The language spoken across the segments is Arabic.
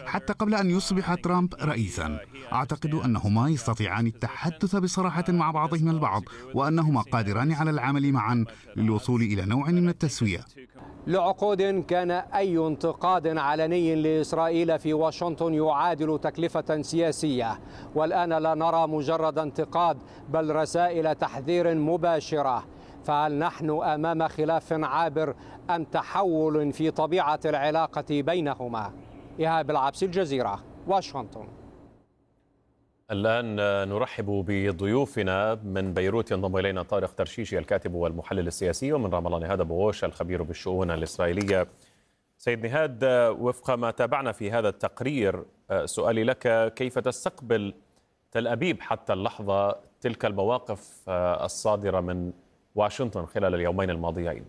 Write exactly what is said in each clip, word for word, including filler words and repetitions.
حتى قبل أن يصبح ترامب رئيسا. أعتقد أنهما يستطيعان التحدث بصراحة مع بعضهما البعض، وأنهما قادران على العمل معا للوصول إلى نوع من التسوية. لعقود كان أي انتقاد علني لإسرائيل في واشنطن يعادل تكلفة سياسية، والآن لا نرى مجرد انتقاد بل رسائل تحذير مباشرة. فهل نحن أمام خلاف عابر أم تحول في طبيعة العلاقة بينهما؟ إيهاب العبسي، الجزيرة، واشنطن. الآن نرحب بضيوفنا. من بيروت ينضم إلينا طارق ترشيشي الكاتب والمحلل السياسي، ومن رام الله نهاد أبو غوش الخبير بالشؤون الإسرائيلية. سيد نهاد، وفق ما تابعنا في هذا التقرير، سؤالي لك: كيف تستقبل تل أبيب حتى اللحظة تلك المواقف الصادرة من واشنطن خلال اليومين الماضيين؟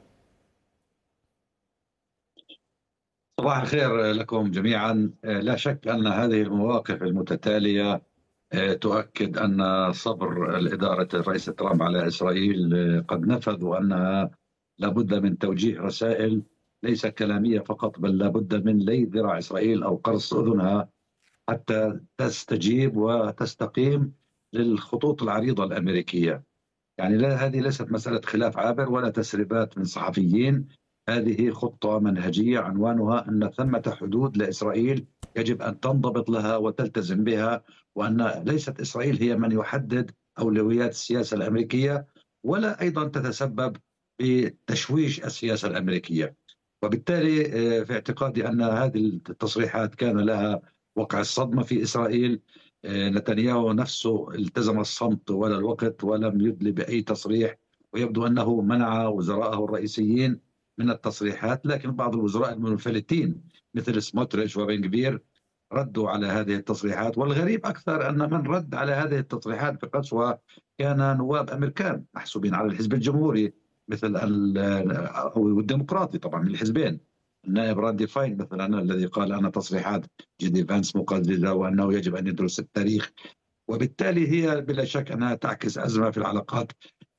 صباح الخير لكم جميعا. لا شك أن هذه المواقف المتتالية تؤكد أن صبر الإدارة الرئيس ترامب على إسرائيل قد نفذ، وأنها لابد من توجيه رسائل ليس كلامية فقط، بل لابد من لي ذراع إسرائيل أو قرص أذنها حتى تستجيب وتستقيم للخطوط العريضة الأمريكية. يعني لا، هذه ليست مسألة خلاف عابر ولا تسريبات من صحفيين، هذه خطة منهجية عنوانها أن ثمة حدود لإسرائيل يجب أن تنضبط لها وتلتزم بها، وأن ليست إسرائيل هي من يحدد أولويات السياسة الأمريكية، ولا أيضا تتسبب بتشويش السياسة الأمريكية. وبالتالي في اعتقادي أن هذه التصريحات كان لها وقع الصدمة في إسرائيل. نتنياهو نفسه التزم الصمت ولا الوقت ولم يدلي بأي تصريح، ويبدو أنه منع وزرائه الرئيسيين من التصريحات، لكن بعض الوزراء المنفلتين مثل سموتريتش وبن غفير ردوا على هذه التصريحات. والغريب أكثر أن من رد على هذه التصريحات بقسوة كان نواب أمريكان محسوبين على الحزب الجمهوري مثل أو الديمقراطي، طبعا من الحزبين. النائب راندي فاين مثلا الذي قال أن تصريحات جيدي فانس مقلدة وأنه يجب أن يدرس التاريخ. وبالتالي هي بلا شك أنها تعكس أزمة في العلاقات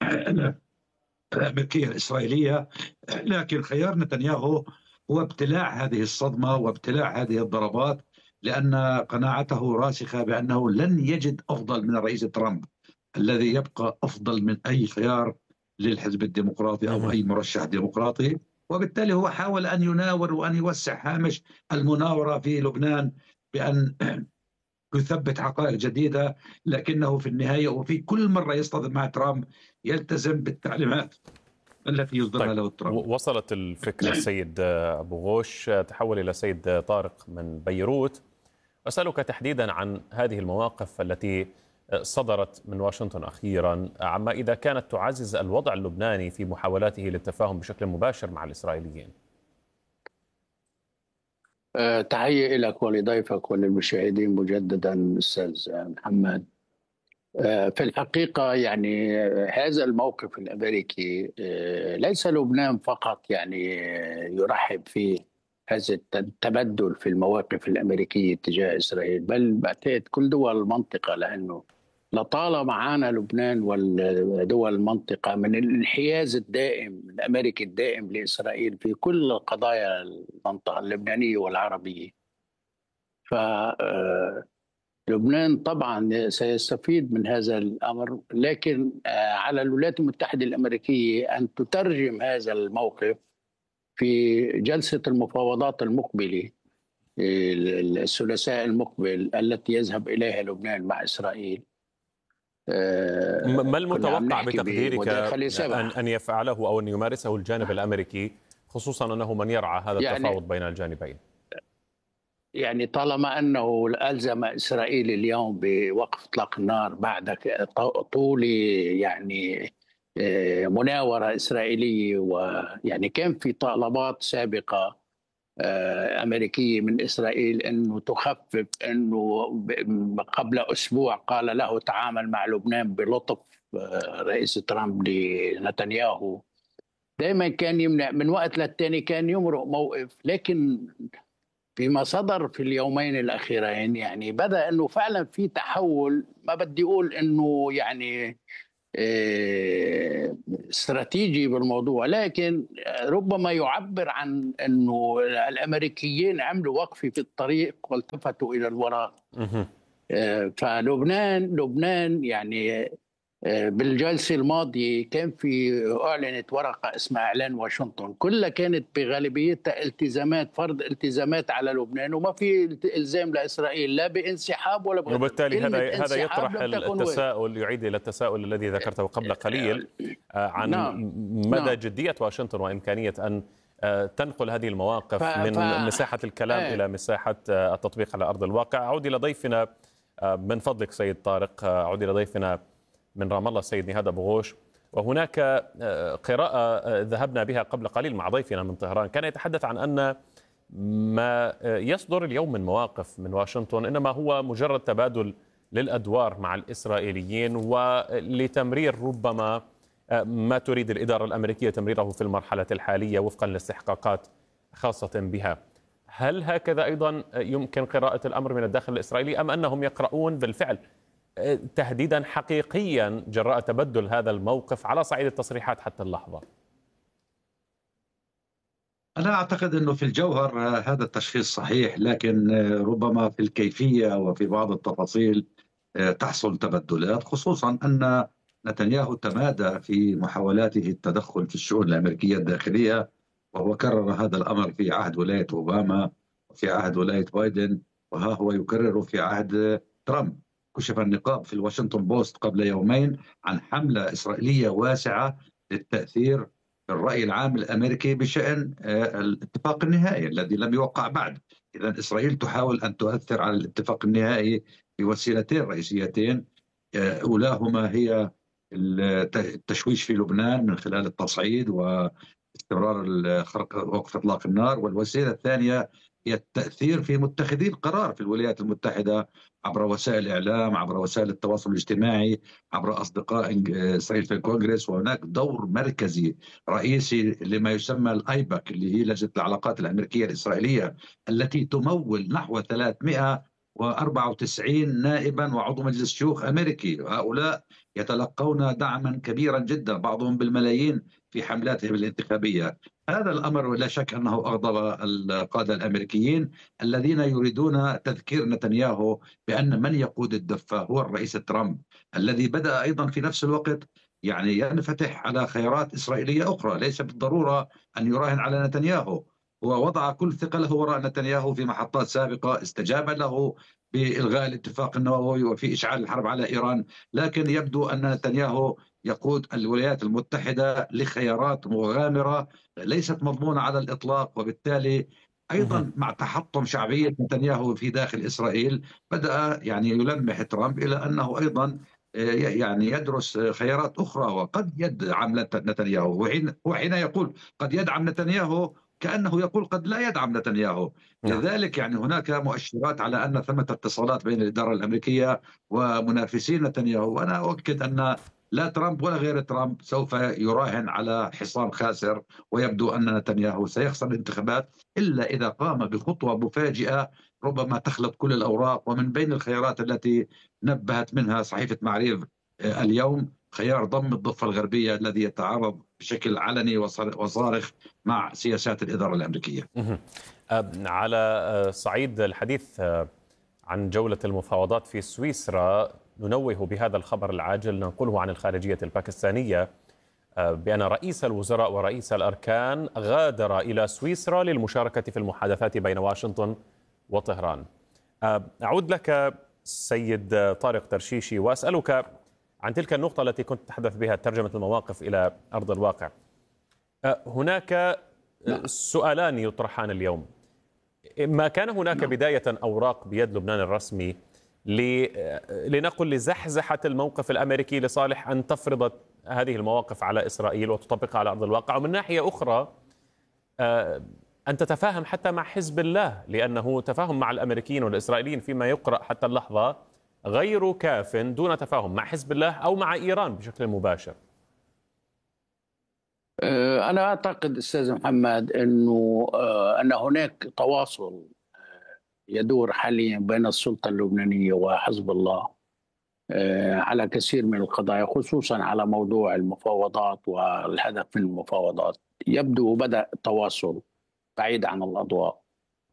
الأمريكية الإسرائيلية. لكن خيار نتنياهو هو ابتلاع هذه الصدمة وابتلاع هذه الضربات، لأن قناعته راسخة بأنه لن يجد أفضل من الرئيس ترامب الذي يبقى أفضل من أي خيار للحزب الديمقراطي أو أي مرشح ديمقراطي. وبالتالي هو حاول أن يناور وأن يوسع هامش المناورة في لبنان بأن يثبت حقائق جديدة، لكنه في النهاية وفي كل مرة يصطدم مع ترامب يلتزم بالتعليمات التي يصدرها طيب، له ترامب. وصلت الفكرة السيد أبو غوش. تحول إلى سيد طارق من بيروت. أسألك تحديدا عن هذه المواقف التي صدرت من واشنطن أخيرا، عما إذا كانت تعزز الوضع اللبناني في محاولاته للتفاهم بشكل مباشر مع الإسرائيليين. أه تحية لك ولضيفك وللمشاهدين مجددا أستاذ محمد. أه في الحقيقة يعني هذا الموقف الأمريكي أه ليس لبنان فقط يعني يرحب فيه هذا التبدل في المواقف الأمريكية تجاه إسرائيل، بل بعتقد كل دول المنطقة، لأنه لطالما عانى لبنان ودول المنطقة من الانحياز الدائم الأمريكي الدائم لإسرائيل في كل قضايا المنطقة اللبنانية والعربية. فلبنان طبعا سيستفيد من هذا الأمر، لكن على الولايات المتحدة الأمريكية أن تترجم هذا الموقف في جلسة المفاوضات المقبلة الثلاثاء المقبل التي يذهب إليها لبنان مع إسرائيل. ما المتوقع بتقديرك أن أن يفعله أو أن يمارسه الجانب الأمريكي، خصوصا أنه من يرعى هذا التفاوض يعني بين الجانبين؟ يعني طالما أنه ألزم إسرائيل اليوم بوقف إطلاق النار بعد طول يعني مناورة إسرائيلية، ويعني كان في طلبات سابقة أمريكية من إسرائيل أنه تخفف، أنه قبل أسبوع قال له تعامل مع لبنان بلطف رئيس ترامب لنتنياهو. دائما كان يمنع من وقت للتاني، كان يمرق موقف. لكن فيما صدر في اليومين الأخيرين يعني بدأ أنه فعلا في تحول، ما بدي أقول أنه يعني استراتيجي بالموضوع، لكن ربما يعبر عن أنه الأمريكيين عملوا وقفة في الطريق والتفتوا إلى الوراء. فلبنان لبنان يعني بالجلسة الماضية كان في أعلنت ورقة اسمها إعلان واشنطن، كلها كانت بغالبيتها التزامات، فرض التزامات على لبنان، وما في إلزام لإسرائيل لا بانسحاب ولا بغير. وبالتالي هذا هذا يطرح التساؤل، يعيد إلى التساؤل الذي ذكرته قبل قليل عن نعم. مدى نعم. جدية واشنطن وإمكانية أن تنقل هذه المواقف ف... من ف... مساحة الكلام اه. إلى مساحة التطبيق على أرض الواقع. أعود إلى ضيفنا من فضلك سيد طارق، أعود إلى ضيفنا من رام الله السيد نهاد أبو غوش. وهناك قراءة ذهبنا بها قبل قليل مع ضيفنا من طهران، كان يتحدث عن أن ما يصدر اليوم من مواقف من واشنطن إنما هو مجرد تبادل للأدوار مع الإسرائيليين ولتمرير ربما ما تريد الإدارة الأمريكية تمريره في المرحلة الحالية وفقا لاستحقاقات خاصة بها. هل هكذا أيضا يمكن قراءة الأمر من الداخل الإسرائيلي، أم أنهم يقرؤون بالفعل تهديدا حقيقيا جراء تبدل هذا الموقف على صعيد التصريحات حتى اللحظة؟ أنا أعتقد أنه في الجوهر هذا التشخيص صحيح، لكن ربما في الكيفية وفي بعض التفاصيل تحصل تبدلات، خصوصا أن نتنياهو تمادى في محاولاته التدخل في الشؤون الأمريكية الداخلية، وهو كرر هذا الأمر في عهد ولاية أوباما وفي عهد ولاية بايدن، وها هو يكرره في عهد ترامب. كشف النقاب في الواشنطن بوست قبل يومين عن حملة إسرائيلية واسعة للتأثير في الرأي العام الأمريكي بشأن الاتفاق النهائي الذي لم يوقع بعد. إذن إسرائيل تحاول أن تؤثر على الاتفاق النهائي بوسيلتين رئيسيتين، أولاهما هي التشويش في لبنان من خلال التصعيد واستمرار وقف إطلاق النار، والوسيلة الثانية هي التأثير في متخذي القرار في الولايات المتحدة عبر وسائل الإعلام، عبر وسائل التواصل الاجتماعي، عبر أصدقاء إسرائيل في الكونغرس. وهناك دور مركزي رئيسي لما يسمى الآيباك اللي هي لجنة العلاقات الأمريكية الإسرائيلية التي تمول نحو ثلاثمئة وأربعة وتسعين نائبا وعضو مجلس شيوخ أمريكي، وهؤلاء يتلقون دعما كبيرا جدا بعضهم بالملايين في حملاتهم الانتخابية. هذا الأمر لا شك أنه أغضب القادة الأمريكيين الذين يريدون تذكير نتنياهو بأن من يقود الدفة هو الرئيس ترامب، الذي بدأ أيضا في نفس الوقت يعني ينفتح على خيارات إسرائيلية أخرى، ليس بالضرورة أن يراهن على نتنياهو. هو وضع كل ثقله وراء نتنياهو في محطات سابقة، استجاب له بإلغاء الاتفاق النووي وفي إشعال الحرب على إيران، لكن يبدو أن نتنياهو يقود الولايات المتحدة لخيارات مغامرة ليست مضمونة على الإطلاق. وبالتالي أيضا مع تحطم شعبية نتنياهو في داخل إسرائيل بدأ يعني يلمح ترامب إلى أنه أيضا يعني يدرس خيارات أخرى وقد يدعم نتنياهو. وحين يقول قد يدعم نتنياهو كأنه يقول قد لا يدعم نتنياهو. لذلك يعني هناك مؤشرات على أن ثمة اتصالات بين الإدارة الأمريكية ومنافسين نتنياهو، وأنا أؤكد أن لا ترامب ولا غير ترامب سوف يراهن على حصان خاسر، ويبدو أن نتنياهو سيخسر الانتخابات إلا إذا قام بخطوة مفاجئة ربما تخلط كل الأوراق. ومن بين الخيارات التي نبهت منها صحيفة معريف اليوم خيار ضم الضفة الغربية الذي يتعارض بشكل علني وصارخ مع سياسات الإدارة الأمريكية. على صعيد الحديث عن جولة المفاوضات في سويسرا، ننوه بهذا الخبر العاجل ننقله عن الخارجية الباكستانية بأن رئيس الوزراء ورئيس الأركان غادر إلى سويسرا للمشاركة في المحادثات بين واشنطن وطهران. أعود لك سيد طارق ترشيشي وأسألك عن تلك النقطة التي كنت تتحدث بها، ترجمة المواقف إلى أرض الواقع. هناك سؤالان يطرحان اليوم. ما كان هناك بداية أوراق بيد لبنان الرسمي لنقل لزحزحة الموقف الأمريكي لصالح أن تفرض هذه المواقف على إسرائيل وتطبقها على أرض الواقع، ومن ناحية أخرى أن تتفاهم حتى مع حزب الله، لأنه تفاهم مع الأمريكيين والإسرائيليين فيما يقرأ حتى اللحظة غير كاف دون تفاهم مع حزب الله أو مع إيران بشكل مباشر. أنا أعتقد أستاذ محمد أنه أن هناك تواصل يدور حاليا بين السلطة اللبنانية وحزب الله على كثير من القضايا، خصوصا على موضوع المفاوضات والهدف من المفاوضات. يبدو بدأ تواصل بعيد عن الأضواء.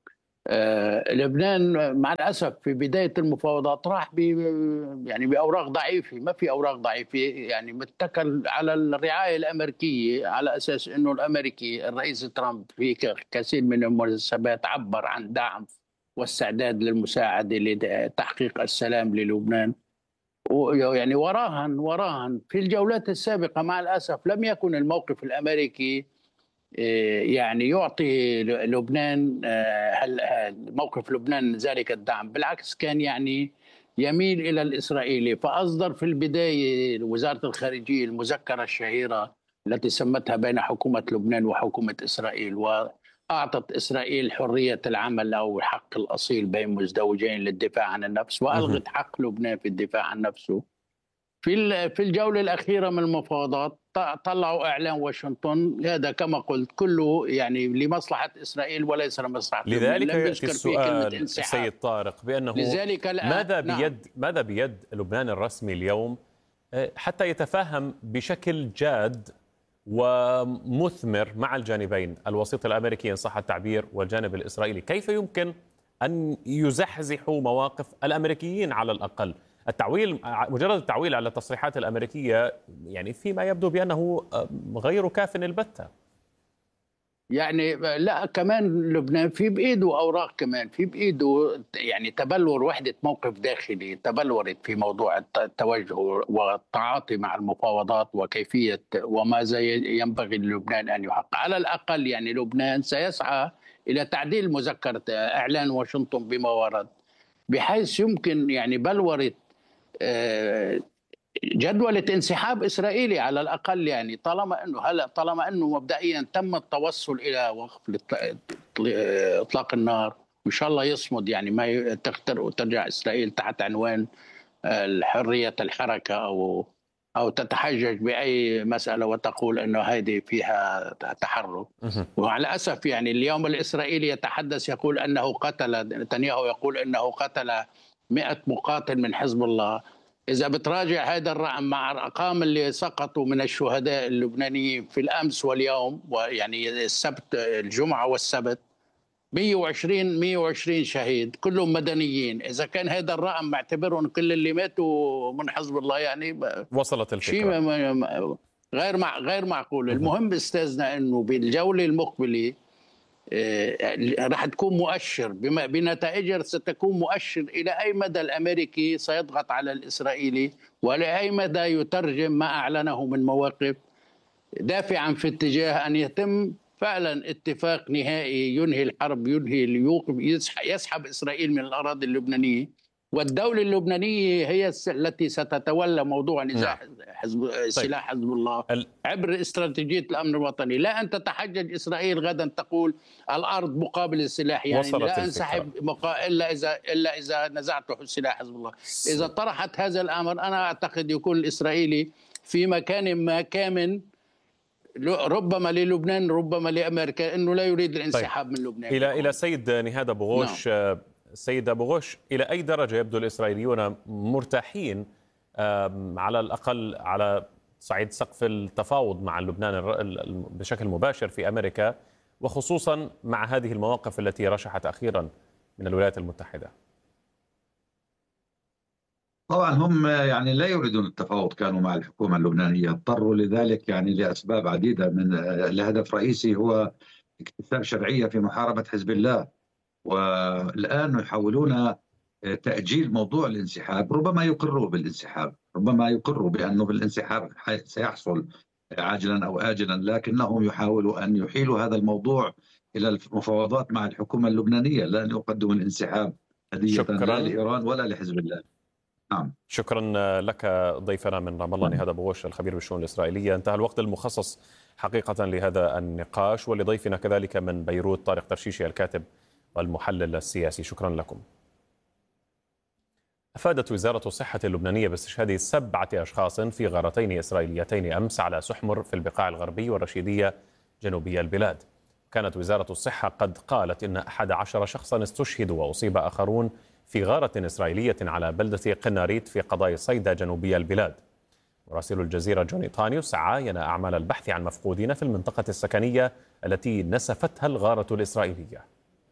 لبنان مع الأسف في بداية المفاوضات راح ب يعني بأوراق ضعيفة، ما في أوراق ضعيفة، يعني متكل على الرعاية الأمريكية، على أساس أنه الأمريكي الرئيس ترامب في كثير من المناسبات عبر عن دعم واستعداد للمساعدة لتحقيق السلام للبنان. ويعني وراهن وراهن في الجولات السابقة مع الأسف لم يكن الموقف الأمريكي يعني يعطي لبنان موقف لبنان ذلك الدعم، بالعكس كان يعني يميل إلى الإسرائيلي. فأصدر في البداية وزارة الخارجية المذكرة الشهيرة التي سمتها بين حكومة لبنان وحكومة إسرائيل، وأعطت إسرائيل حرية العمل أو الحق الأصيل بين مزدوجين للدفاع عن النفس، وألغت حق لبنان في الدفاع عن نفسه. في في الجولة الأخيرة من المفاوضات طلعوا إعلان واشنطن، هذا كما قلت كله يعني لمصلحة إسرائيل وليس لمصلحة لبنان. لذلك يأتي السؤال سيد طارق بأنه لذلك ماذا نعم. بيد ماذا بيد لبنان الرسمي اليوم حتى يتفاهم بشكل جاد ومثمر مع الجانبين، الوسيط الأمريكي إن صح التعبير والجانب الإسرائيلي؟ كيف يمكن أن يزحزحوا مواقف الأمريكيين على الأقل؟ التعويل، مجرد التعويل على التصريحات الأمريكية يعني فيما يبدو بأنه غير كاف البتة. يعني لا، كمان لبنان في بإيده أوراق، كمان في بإيده يعني تبلور وحدة موقف داخلي تبلورت في موضوع التوجه والتعاطي مع المفاوضات وكيفية وماذا ينبغي للبنان أن يحقق. على الأقل يعني لبنان سيسعى إلى تعديل مذكرة إعلان واشنطن بما ورد، بحيث يمكن يعني بلورة جدولة انسحاب إسرائيلي على الأقل، يعني طالما أنه هلا طالما أنه مبدئيا تم التوصل إلى وقف إطلاق النار، وإن شاء الله يصمد، يعني ما تخترق وترجع إسرائيل تحت عنوان حرية الحركة أو أو تتحجج بأي مسألة وتقول أنه هذه فيها تحرك. وعلى الأسف يعني اليوم الإسرائيلي يتحدث يقول أنه قتل، نتنياهو يقول أنه قتل مئة مقاتل من حزب الله. إذا بتراجع هذا الرقم مع الأرقام اللي سقطوا من الشهداء اللبنانيين في الأمس واليوم، ويعني السبت الجمعة والسبت مئة وعشرين مئة وعشرين شهيد كلهم مدنيين، إذا كان هذا الرقم معتبرهم كل اللي ماتوا من حزب الله يعني وصلت الفكرة شيء غير مع غير معقول. المهم استاذنا أنه بالجولة المقبلة راح تكون مؤشر بما بنتائجها، ستكون مؤشر إلى أي مدى الأمريكي سيضغط على الإسرائيلي، ولأي مدى يترجم ما أعلنه من مواقف دافعا في اتجاه أن يتم فعلا اتفاق نهائي ينهي الحرب، ينهي يسحب إسرائيل من الأراضي اللبنانية، والدولة اللبنانية هي التي ستتولى موضوع نزاع حزب سلاح حزب الله عبر استراتيجية الأمن الوطني. لا أن تتحجج إسرائيل غدا تقول الأرض مقابل السلاح، يعني لا أنسحب مقا... إلا إذا إلا إذا نزعته سلاح حزب الله. إذا طرحت هذا الأمر أنا أعتقد يكون الإسرائيلي في مكان ما كامن، ربما للبنان ربما لأمريكا، أنه لا يريد الانسحاب طيب. من لبنان. إلى إلى سيد نهاد أبو غوش. نعم. سيد أبو غوش، إلى أي درجة يبدو الإسرائيليون مرتاحين على الأقل على صعيد سقف التفاوض مع لبنان بشكل مباشر في أمريكا، وخصوصا مع هذه المواقف التي رشحت أخيرا من الولايات المتحدة؟ طبعا هم يعني لا يريدون التفاوض، كانوا مع الحكومة اللبنانية، اضطروا لذلك يعني لأسباب عديدة، من الهدف الرئيسي هو اكتساب شرعية في محاربة حزب الله، والآن يحاولون تأجيل موضوع الانسحاب. ربما يقروا بالانسحاب، ربما يقروا بأنه بالانسحاب سيحصل عاجلا أو آجلا، لكنهم يحاولوا أن يحيلوا هذا الموضوع إلى المفاوضات مع الحكومة اللبنانية، لا أن يقدموا الانسحاب هدية لا لإيران ولا لحزب الله. نعم. شكرا لك ضيفنا من رام الله نهاد أبو غوش الخبير بالشؤون الإسرائيلية. انتهى الوقت المخصص حقيقة لهذا النقاش، ولضيفنا كذلك من بيروت طارق ترشيشي الكاتب والمحلل السياسي. شكرا لكم. أفادت وزارة الصحة اللبنانية باستشهاد سبعة أشخاص في غارتين إسرائيليتين أمس على سحمر في البقاع الغربي والرشيدية جنوبي البلاد. كانت وزارة الصحة قد قالت إن أحد عشر شخصا استشهدوا وأصيب آخرون في غارة إسرائيلية على بلدة قناريت في قضاء صيدا جنوبي البلاد. مراسل الجزيرة جوني تانيوس عاين أعمال البحث عن مفقودين في المنطقة السكنية التي نسفتها الغارة الإسرائيلية.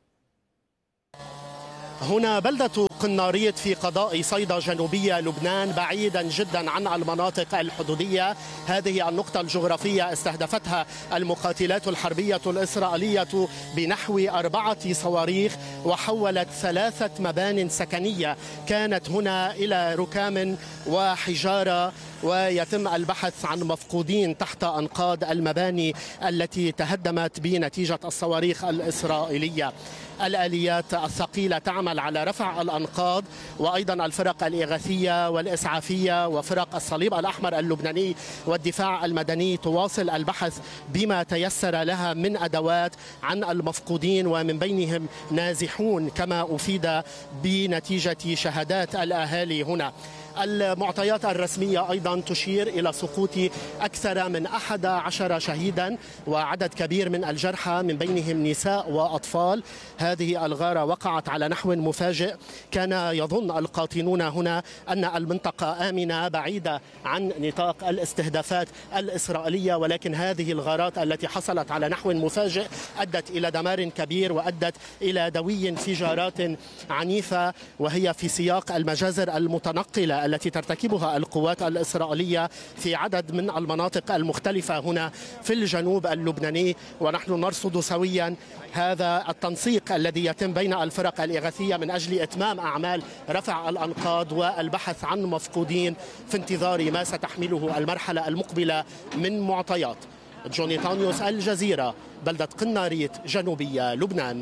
هنا بلدة قناريت في قضاء صيدا جنوبية لبنان، بعيدا جدا عن المناطق الحدودية. هذه النقطة الجغرافية استهدفتها المقاتلات الحربية الإسرائيلية بنحو أربعة صواريخ، وحولت ثلاثة مبان سكنية كانت هنا إلى ركام وحجارة، ويتم البحث عن مفقودين تحت أنقاض المباني التي تهدمت بنتيجة الصواريخ الإسرائيلية. الآليات الثقيلة تعمل على رفع الأنقاض، وأيضا الفرق الإغاثية والإسعافية وفرق الصليب الأحمر اللبناني والدفاع المدني تواصل البحث بما تيسر لها من أدوات عن المفقودين، ومن بينهم نازحون كما أفيد بنتيجة شهادات الأهالي هنا. المعطيات الرسمية أيضا تشير إلى سقوط أكثر من أحد عشر شهيدا وعدد كبير من الجرحى، من بينهم نساء وأطفال. هذه الغارة وقعت على نحو مفاجئ. كان يظن القاطنون هنا أن المنطقة آمنة بعيدة عن نطاق الاستهدافات الإسرائيلية، ولكن هذه الغارات التي حصلت على نحو مفاجئ أدت إلى دمار كبير وأدت إلى دوي انفجارات عنيفة، وهي في سياق المجازر المتنقلة التي ترتكبها القوات الإسرائيلية في عدد من المناطق المختلفة هنا في الجنوب اللبناني. ونحن نرصد سويا هذا التنسيق الذي يتم بين الفرق الإغاثية من أجل إتمام أعمال رفع الأنقاض والبحث عن مفقودين في انتظار ما ستحمله المرحلة المقبلة من معطيات. جوني تانيوس، الجزيرة، بلدة قناريت، جنوبية لبنان.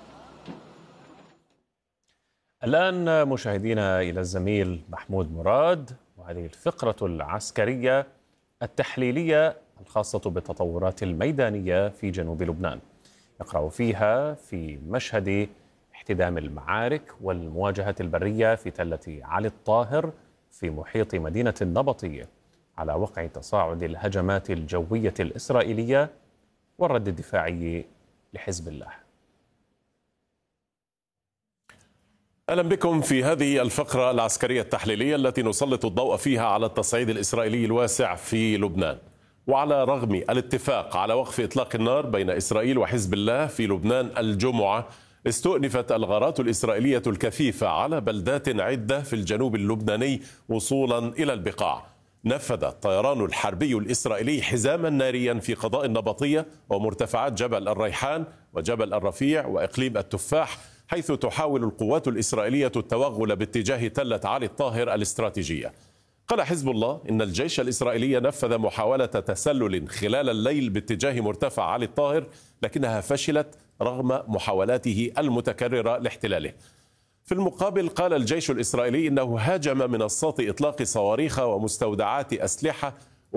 الآن مشاهدينا إلى الزميل محمود مراد وهذه الفقرة العسكرية التحليلية الخاصة بالتطورات الميدانية في جنوب لبنان، يقرأ فيها في مشهد احتدام المعارك والمواجهة البرية في تلة علي الطاهر في محيط مدينة النبطية على وقع تصاعد الهجمات الجوية الإسرائيلية والرد الدفاعي لحزب الله. أهلا بكم في هذه الفقرة العسكرية التحليلية التي نسلط الضوء فيها على التصعيد الإسرائيلي الواسع في لبنان. وعلى رغم الاتفاق على وقف إطلاق النار بين إسرائيل وحزب الله في لبنان الجمعة، استؤنفت الغارات الإسرائيلية الكثيفة على بلدات عدة في الجنوب اللبناني وصولا إلى البقاع. نفذ الطيران الحربي الإسرائيلي حزاما ناريا في قضاء النبطية ومرتفعات جبل الريحان وجبل الرفيع وإقليم التفاح، حيث تحاول القوات الإسرائيلية التوغل باتجاه تلة علي الطاهر الاستراتيجية. قال حزب الله إن الجيش الإسرائيلي نفذ محاولة تسلل خلال الليل باتجاه مرتفع علي الطاهر، لكنها فشلت رغم محاولاته المتكررة لاحتلاله. في المقابل قال الجيش الإسرائيلي إنه هاجم منصات إطلاق صواريخ ومستودعات أسلحة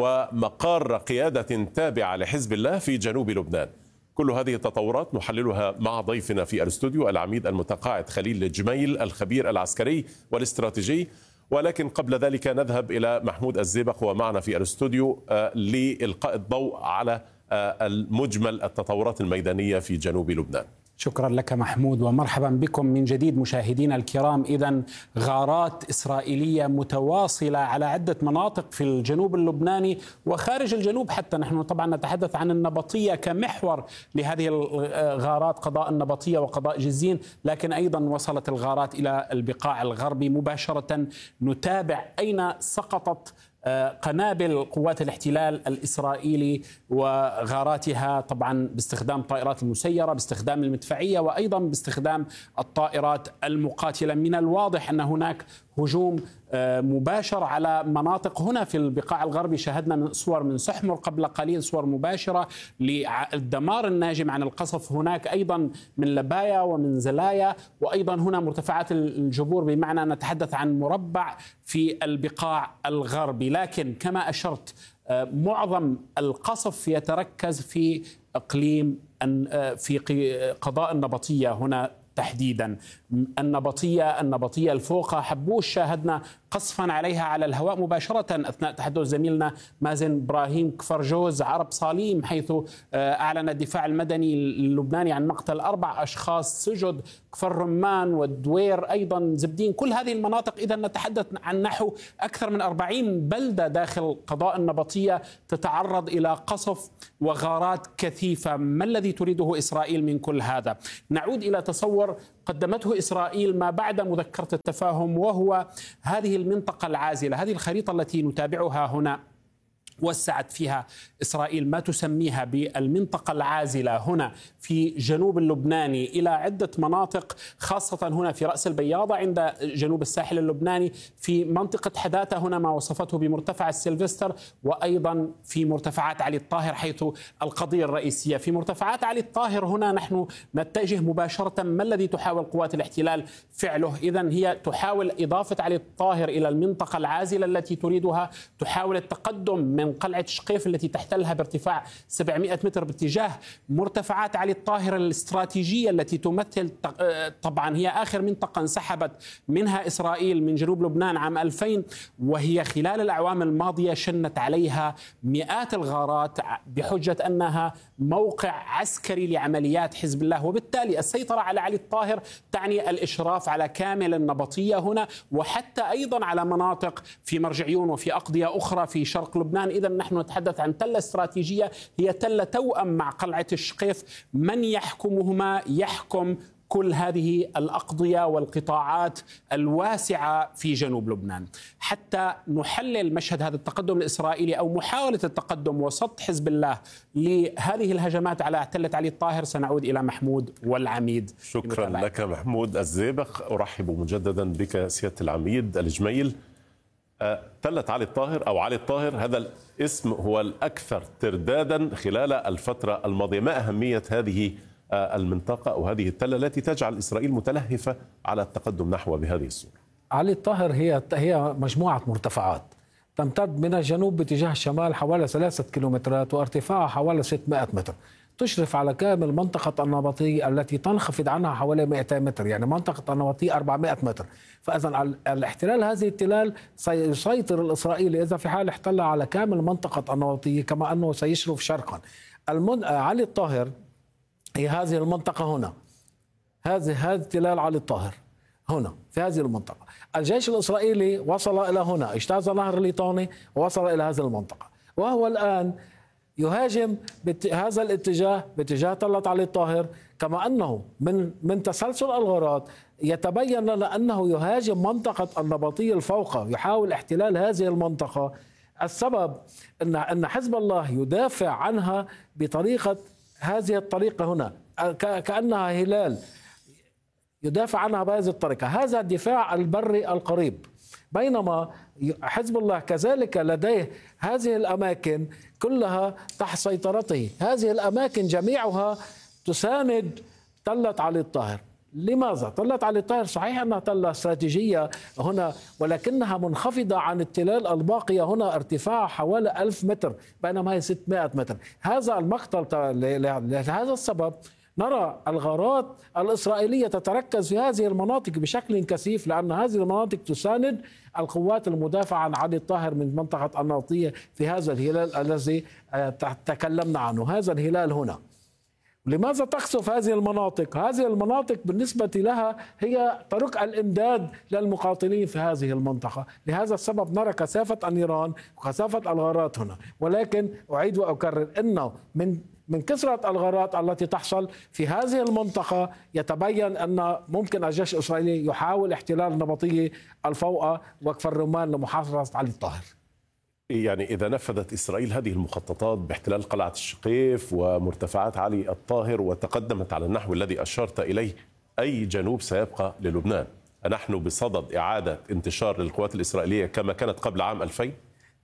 ومقار قيادة تابعة لحزب الله في جنوب لبنان. كل هذه التطورات نحللها مع ضيفنا في الاستوديو العميد المتقاعد خليل الجميل الخبير العسكري والاستراتيجي. ولكن قبل ذلك نذهب إلى محمود الزيبق ومعنا في الاستوديو لإلقاء الضوء على المجمل التطورات الميدانية في جنوب لبنان. شكرا لك محمود ومرحبا بكم من جديد مشاهدينا الكرام. إذن غارات إسرائيلية متواصلة على عدة مناطق في الجنوب اللبناني وخارج الجنوب حتى. نحن طبعا نتحدث عن النبطية كمحور لهذه الغارات، قضاء النبطية وقضاء جزين، لكن أيضا وصلت الغارات إلى البقاع الغربي مباشرة. نتابع أين سقطت قنابل قوات الاحتلال الإسرائيلي وغاراتها، طبعا باستخدام طائرات المسيرة، باستخدام المدفعية، وأيضا باستخدام الطائرات المقاتلة. من الواضح أن هناك هجوم مباشر على مناطق هنا في البقاع الغربي. شاهدنا من صور من سحمر قبل قليل، صور مباشرة للدمار الناجم عن القصف هناك، أيضا من لبايا ومن زلايا، وأيضا هنا مرتفعات الجبور، بمعنى نتحدث عن مربع في البقاع الغربي. لكن كما أشرت معظم القصف يتركز في إقليم في قضاء النبطية هنا تحديدا. النبطية النبطية الفوقة حبوش، شاهدنا قصفا عليها على الهواء مباشرة أثناء تحدث زميلنا مازن إبراهيم كفرجوز عرب صاليم، حيث أعلن الدفاع المدني اللبناني عن مقتل أربع أشخاص، سجد، كفر رمان والدوير أيضا زبدين، كل هذه المناطق. إذا نتحدث عن نحو أكثر من أربعين بلدة داخل قضاء النبطية تتعرض إلى قصف وغارات كثيفة. ما الذي تريده إسرائيل من كل هذا؟ نعود إلى تصور قدمته إسرائيل ما بعد مذكرة التفاهم، وهو هذه المنطقة العازلة، هذه الخريطة التي نتابعها هنا. وسعت فيها إسرائيل ما تسميها بالمنطقة العازلة هنا في جنوب اللبناني إلى عدة مناطق، خاصة هنا في رأس البياضة عند جنوب الساحل اللبناني، في منطقة حداثة هنا ما وصفته بمرتفع السيلفستر، وأيضا في مرتفعات علي الطاهر حيث القضية الرئيسية. في مرتفعات علي الطاهر هنا نحن نتجه مباشرة. ما الذي تحاول قوات الاحتلال فعله؟ إذن هي تحاول إضافة علي الطاهر إلى المنطقة العازلة التي تريدها، تحاول التقدم من قلعة شقيف التي تحتلها بارتفاع سبعمئة متر باتجاه مرتفعات علي الطاهر الاستراتيجية التي تمثل طبعا هي آخر منطقة انسحبت منها إسرائيل من جنوب لبنان عام ألفين، وهي خلال الأعوام الماضية شنت عليها مئات الغارات بحجة أنها موقع عسكري لعمليات حزب الله. وبالتالي السيطرة على علي الطاهر تعني الإشراف على كامل النبطية هنا، وحتى أيضا على مناطق في مرجعيون وفي أقضية أخرى في شرق لبنان. إذا نحن نتحدث عن تلة استراتيجية هي تلة توأم مع قلعة الشقيف. من يحكمهما؟ يحكم كل هذه الأقضية والقطاعات الواسعة في جنوب لبنان. حتى نحلل مشهد هذا التقدم الإسرائيلي أو محاولة التقدم وسط حزب الله لهذه الهجمات على تلة علي الطاهر، سنعود إلى محمود والعميد. شكرا لك محمود الزيبق. أرحب مجددا بك سيادة العميد الجميل. تلة علي الطاهر أو علي الطاهر، هذا الاسم هو الأكثر تردادا خلال الفترة الماضية. ما أهمية هذه المنطقة أو هذه التلة التي تجعل إسرائيل متلهفة على التقدم نحو بهذه الصورة؟ علي الطاهر هي هي مجموعة مرتفعات تمتد من الجنوب باتجاه الشمال حوالي ثلاثة كيلومترات وارتفاعها حوالي ستمائة متر، تشرف على كامل منطقة النبطية التي تنخفض عنها حوالي مئتين متر، يعني منطقة النبطية أربعمائة متر. فإذا الاحتلال هذه التلال سيسيطر الإسرائيلي إذا في حال احتل على كامل منطقة النبطية، كما أنه سيشرف شرقا. المن... علي الطاهر هي هذه المنطقة هنا، هذه هذه تلال علي الطاهر هنا في هذه المنطقة. الجيش الإسرائيلي وصل إلى هنا، اجتاز نهر الليطاني ووصل إلى هذه المنطقة، وهو الآن يهاجم بهذا الاتجاه باتجاه تلة علي الطاهر. كما أنه من من تسلسل الغارات يتبين لنا أنه يهاجم منطقة النبطية الفوقة، يحاول احتلال هذه المنطقة. السبب أن أن حزب الله يدافع عنها بطريقة هذه الطريقة هنا، كأنها هلال يدافع عنها بهذه الطريقة. هذا الدفاع البري القريب، بينما حزب الله كذلك لديه هذه الأماكن كلها تحت سيطرته. هذه الأماكن جميعها تساند تلة علي الطاهر. لماذا؟ تلة علي الطاهر صحيح أنها تلة استراتيجية هنا، ولكنها منخفضة عن التلال الباقية هنا، ارتفاع حوالي ألف متر بينما هي ستمائة متر. هذا المقتل لهذا السبب نرى الغارات الإسرائيلية تتركز في هذه المناطق بشكل كثيف، لأن هذه المناطق تساند القوات المدافعة عن علي الطاهر من منطقة النبطية في هذا الهلال الذي تكلمنا عنه، هذا الهلال هنا. لماذا تقصف هذه المناطق؟ هذه المناطق بالنسبة لها هي طرق الإمداد للمقاتلين في هذه المنطقة. لهذا السبب نرى كثافة النيران وكثافة الغارات هنا. ولكن أعيد وأكرر أنه من من كثرة الغارات التي تحصل في هذه المنطقة يتبين أن ممكن الجيش الإسرائيلي يحاول احتلال النبطية الفوقة وكفر رمان لمحاصرة علي الطاهر. يعني إذا نفذت إسرائيل هذه المخططات باحتلال قلعة الشقيف ومرتفعات علي الطاهر وتقدمت على النحو الذي أشرت إليه، أي جنوب سيبقى للبنان؟ نحن بصدد إعادة انتشار للقوات الإسرائيلية كما كانت قبل عام ألفين؟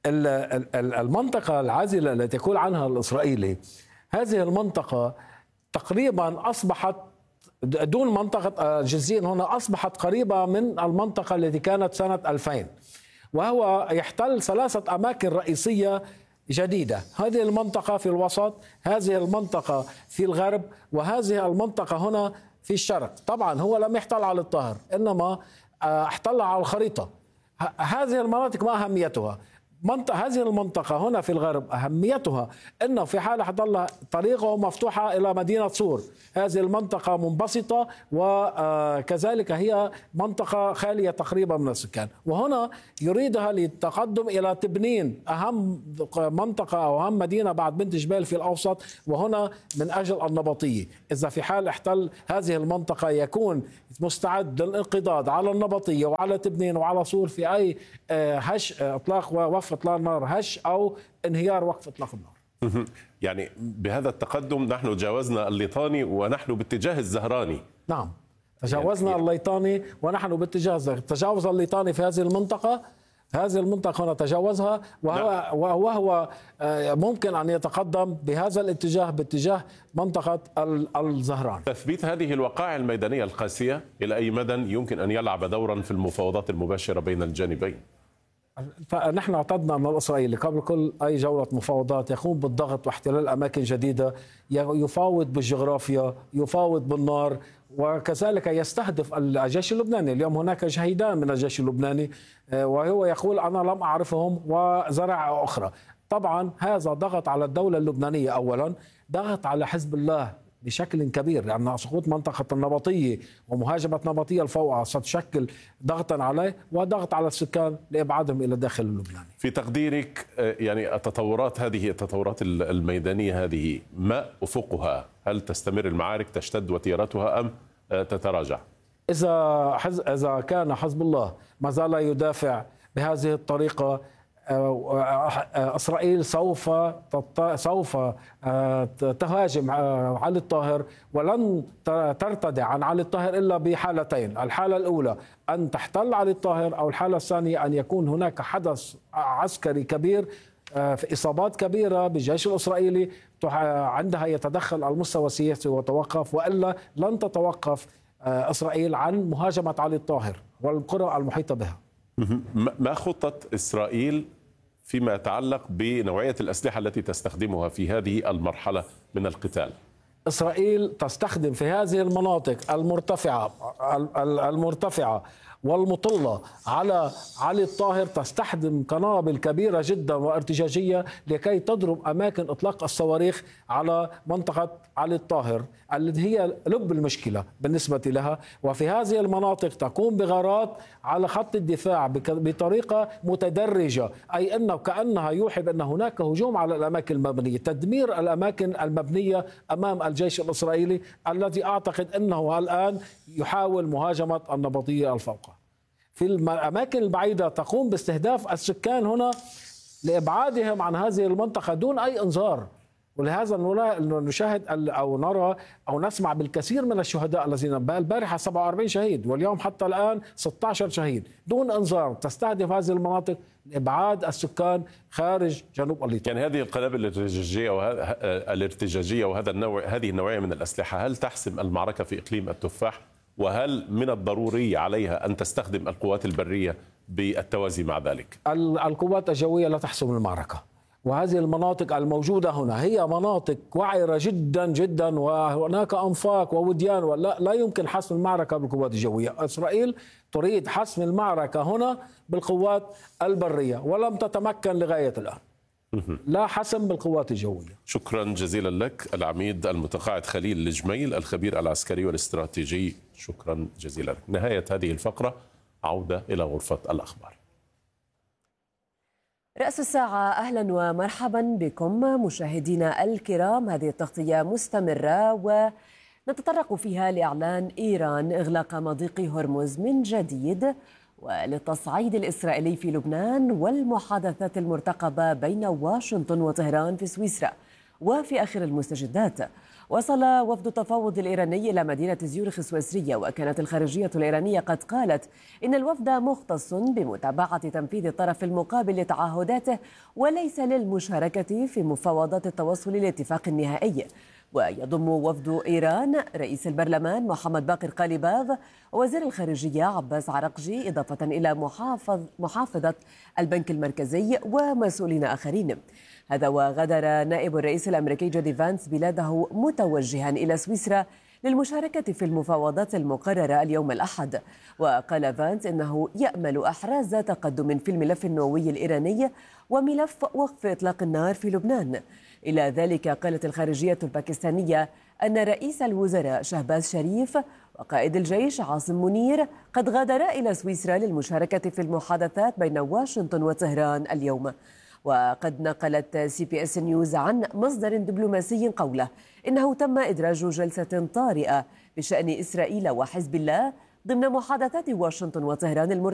المنطقة العازلة التي يقول عنها الإسرائيلي، هذه المنطقة تقريبا أصبحت دون منطقة جزئين هنا، أصبحت قريبة من المنطقة التي كانت سنة ألفين، وهو يحتل ثلاثة أماكن رئيسية جديدة. هذه المنطقة في الوسط، هذه المنطقة في الغرب، وهذه المنطقة هنا في الشرق. طبعا هو لم يحتل على الطاهر، إنما احتل على الخريطة. هذه المناطق ما أهميتها؟ منطقة هذه المنطقة هنا في الغرب أهميتها أنه في حال حضل طريقه مفتوحة إلى مدينة صور. هذه المنطقة منبسطة وكذلك هي منطقة خالية تقريبا من السكان، وهنا يريدها للتقدم إلى تبنين أهم منطقة أو أهم مدينة بعد بنت جبال في الأوسط، وهنا من أجل النبطية. إذا في حال احتل هذه المنطقة يكون مستعد للانقضاض على النبطية وعلى تبنين وعلى صور في أي هش إطلاق ووقف إطلاق النار هش أو انهيار وقف إطلاق النار. يعني بهذا التقدم نحن تجاوزنا الليطاني ونحن باتجاه الزهراني. نعم، تجاوزنا يعني الليطاني ونحن باتجاه الزهراني. تجاوز الليطاني في هذه المنطقة، هذه المنطقة هنا تجاوزها، وهو, وهو ممكن أن يتقدم بهذا الاتجاه باتجاه منطقة الزهران. تثبيت هذه الوقائع الميدانية القاسية إلى أي مدى يمكن أن يلعب دورا في المفاوضات المباشرة بين الجانبين؟ فنحن اعتدنا من الإسرائيلي قبل كل أي جولة مفاوضات يقوم بالضغط واحتلال أماكن جديدة، يفاوض بالجغرافيا، يفاوض بالنار، وكذلك يستهدف الجيش اللبناني. اليوم هناك شهيدان من الجيش اللبناني وهو يقول أنا لم أعرفهم وزرع أخرى. طبعا هذا ضغط على الدولة اللبنانية، أولا ضغط على حزب الله بشكل كبير، لأن يعني سقوط منطقة النبطية ومهاجمة نبطية الفوقة ستشكل ضغطا عليه وضغط على السكان لإبعادهم إلى داخل اللبناني. في تقديرك يعني التطورات هذه التطورات الميدانية هذه ما أفقها؟ هل تستمر المعارك تشتد وتيرتها أم تتراجع؟ إذا حز... إذا كان حزب الله ما زال يدافع بهذه الطريقة، إسرائيل سوف سوف تهاجم علي الطاهر، ولن ترتدع عن علي الطاهر إلا بحالتين. الحالة الأولى أن تحتل علي الطاهر، أو الحالة الثانية أن يكون هناك حدث عسكري كبير في إصابات كبيرة بالجيش الإسرائيلي، عندها يتدخل المستوى السياسي وتوقف، وإلا لن تتوقف إسرائيل عن مهاجمة علي الطاهر والقرى المحيطة بها. ما خطة إسرائيل فيما يتعلق بنوعية الأسلحة التي تستخدمها في هذه المرحلة من القتال؟ إسرائيل تستخدم في هذه المناطق المرتفعة المرتفعة والمطلة على علي الطاهر، تستخدم قنابل كبيرة جدا وارتجاجية لكي تضرب أماكن إطلاق الصواريخ على منطقة علي الطاهر التي هي لب المشكلة بالنسبة لها. وفي هذه المناطق تقوم بغارات على خط الدفاع بطريقة متدرجة، أي أنه كأنها يوحي بأن هناك هجوم على الأماكن المبنية، تدمير الأماكن المبنية أمام الجيش الإسرائيلي الذي أعتقد أنه الآن يحاول مهاجمة النبطية الفوقة. في الأماكن البعيدة تقوم باستهداف السكان هنا لإبعادهم عن هذه المنطقة دون أي إنذار. ولهذا نشاهد أو نرى أو نسمع بالكثير من الشهداء الذين البارحة سبعة وأربعين شهيد واليوم حتى الآن ستة عشر شهيد دون إنذار. تستهدف هذه المناطق لإبعاد السكان خارج جنوب الليطان. يعني هذه القنابل الارتجاجية وهذا الارتجاجية وهذا النوع هذه النوعية من الأسلحة هل تحسم المعركة في إقليم التفاح؟ وهل من الضروري عليها أن تستخدم القوات البرية بالتوازي مع ذلك؟ القوات الجوية لا تحسم المعركة، وهذه المناطق الموجودة هنا هي مناطق وعرة جدا جدا، وهناك أنفاق ووديان، ولا لا يمكن حسم المعركة بالقوات الجوية. إسرائيل تريد حسم المعركة هنا بالقوات البرية ولم تتمكن لغاية الآن. لا حسم بالقوات الجوية. شكرا جزيلا لك العميد المتقاعد خليل الجميل الخبير العسكري والاستراتيجي، شكرا جزيلا لك. نهاية هذه الفقرة، عودة إلى غرفة الأخبار. رأس الساعة، أهلا ومرحبا بكم مشاهدينا الكرام. هذه التغطية مستمرة ونتطرق فيها لإعلان إيران إغلاق مضيق هرمز من جديد، وللتصعيد الإسرائيلي في لبنان، والمحادثات المرتقبة بين واشنطن وطهران في سويسرا. وفي آخر المستجدات، وصل وفد التفاوض الإيراني إلى مدينة زيورخ السويسرية، وكانت الخارجية الإيرانية قد قالت إن الوفد مختص بمتابعة تنفيذ الطرف المقابل لتعهداته وليس للمشاركة في مفاوضات التوصل لاتفاق نهائي. ويضم وفد إيران رئيس البرلمان محمد باقر قاليباف ووزير الخارجية عباس عرقجي، إضافة إلى محافظ محافظة البنك المركزي ومسؤولين آخرين. هذا وغادر نائب الرئيس الأمريكي جودي فانس بلاده متوجها إلى سويسرا للمشاركة في المفاوضات المقررة اليوم الأحد. وقال فانس إنه يأمل إحراز تقدم في الملف النووي الإيراني وملف وقف إطلاق النار في لبنان. إلى ذلك قالت الخارجية الباكستانية أن رئيس الوزراء شهباز شريف وقائد الجيش عاصم منير قد غادرا إلى سويسرا للمشاركة في المحادثات بين واشنطن وطهران اليوم. وقد نقلت سي بي اس نيوز عن مصدر دبلوماسي قوله إنه تم إدراج جلسة طارئة بشأن إسرائيل وحزب الله ضمن محادثات واشنطن وطهران المرتبطة